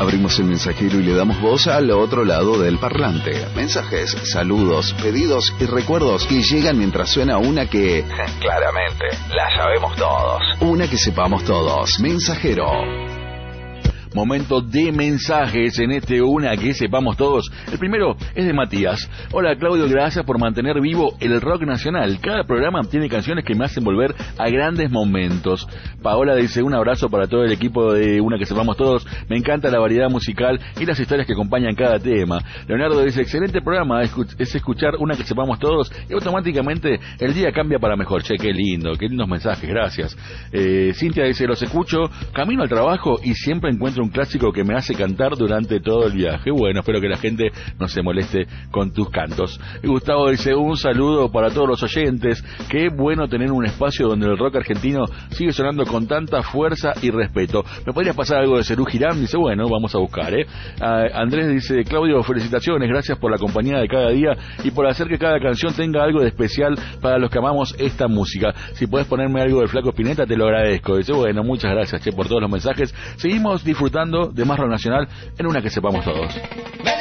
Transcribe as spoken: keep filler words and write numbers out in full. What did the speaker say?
Abrimos el mensajero y le damos voz al otro lado del parlante. Mensajes, saludos, pedidos y recuerdos que llegan mientras suena una que... claramente, la sabemos todos. Una que sepamos todos. Mensajero. Momento de mensajes en este Una que sepamos todos. El primero es de Matías. Hola Claudio, gracias por mantener vivo el rock nacional. Cada programa tiene canciones que me hacen volver a grandes momentos. Paola dice, un abrazo para todo el equipo de Una que sepamos todos. Me encanta la variedad musical y las historias que acompañan cada tema. Leonardo dice, excelente programa, es escuchar Una que sepamos todos y automáticamente el día cambia para mejor. Che, qué lindo, qué lindos mensajes, gracias. eh, Cintia dice, los escucho camino al trabajo y siempre encuentro un clásico que me hace cantar durante todo el viaje. Bueno, espero que la gente no se moleste con tus cantos. Y Gustavo dice, un saludo para todos los oyentes. Qué bueno tener un espacio donde el rock argentino sigue sonando con tanta fuerza y respeto. ¿Me podrías pasar algo de Serú Girán? Dice, bueno, vamos a buscar, ¿eh? Ah, Andrés dice, Claudio, felicitaciones, gracias por la compañía de cada día y por hacer que cada canción tenga algo de especial para los que amamos esta música. Si podés ponerme algo del Flaco Spinetta, te lo agradezco. Dice, bueno, muchas gracias, che, por todos los mensajes. Seguimos disfrutando de más rock nacional en Una que sepamos todos.